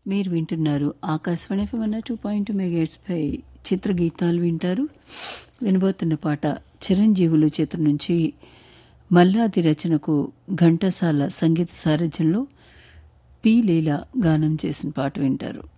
మీరు వింటున్నారు ఆకాశవాణి ఎఫ్ఎం 2.2 మెగాహెర్ట్జ్పై చిత్రగీతాలు వింటారు. వినబోతున్న పాట చిరంజీవులు చిత్రం నుంచి మల్లాది రచనకు ఘంటసాల సంగీత సారథ్యంలో పి లీల గానం చేసిన పాట వింటారు.